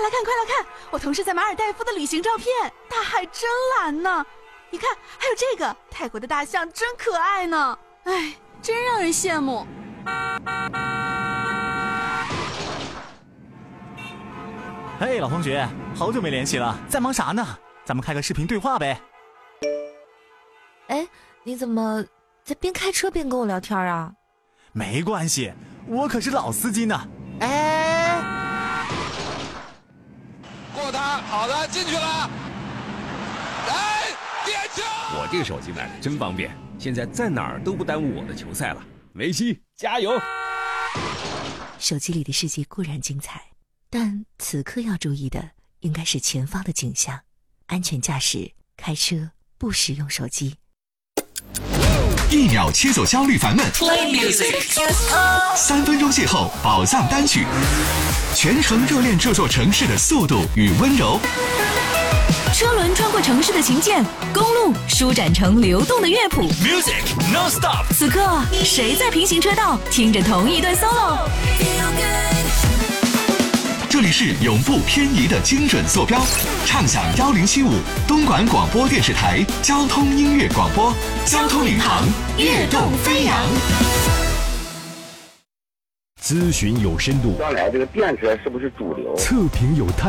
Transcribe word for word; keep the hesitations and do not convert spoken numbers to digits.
来看，快来看，我同事在马尔代夫的旅行照片，大海真蓝呢。你看，还有这个泰国的大象真可爱呢。哎，真让人羡慕。 嘿，老同学，好久没联系了，在忙啥呢？咱们开个视频对话呗。 哎，你怎么在边开车边跟我聊天啊？ 没关系，我可是老司机呢。哎， 过他，好的，进去了。哎，点球！ 我这个手机买的真方便，现在在哪儿都不耽误我的球赛了。梅西，加油！ 手机里的世界固然精彩，但此刻要注意的应该是前方的景象，安全驾驶，开车不使用手机。 一秒切走焦虑烦闷， Play music， 三分钟邂逅宝藏单曲，全程热恋这座城市的速度与温柔。 车轮穿过城市的琴键，公路舒展成流动的乐谱。 Music non stop。 此刻，谁在平行车道听着同一段 solo？ 这里是永不偏移的精准坐标，畅享幺零七五东莞广播电视台交通音乐广播，交通领航，跃动飞扬。 咨询有深度， 将来这个电车是不是主流？ 测评有态。